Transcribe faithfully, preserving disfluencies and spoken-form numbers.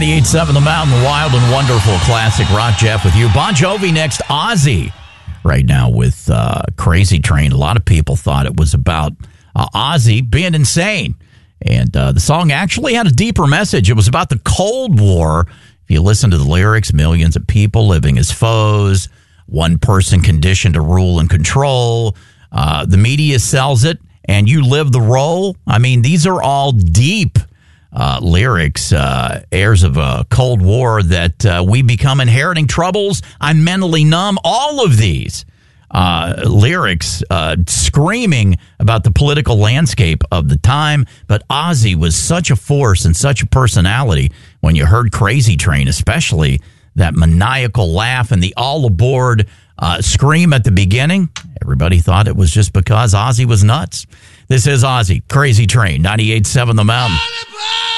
ninety-eight point seven The Mountain, the wild and wonderful classic rock. Jeff with you. Bon Jovi next, Ozzy. Right now with uh, Crazy Train. A lot of people thought it was about uh, Ozzy being insane. And uh, the song actually had a deeper message. It was about the Cold War. If you listen to the lyrics, millions of people living as foes, one person conditioned to rule and control. Uh, the media sells it, and you live the role. I mean, these are all deep uh, lyrics, uh, heirs of a Cold War, that uh, we become inheriting troubles. I'm mentally numb. All of these uh, lyrics uh, screaming about the political landscape of the time. But Ozzy was such a force and such a personality. When you heard Crazy Train, especially that maniacal laugh and the all aboard uh, scream at the beginning, everybody thought it was just because Ozzy was nuts. This is Ozzy, Crazy Train, ninety-eight point seven The Mountain.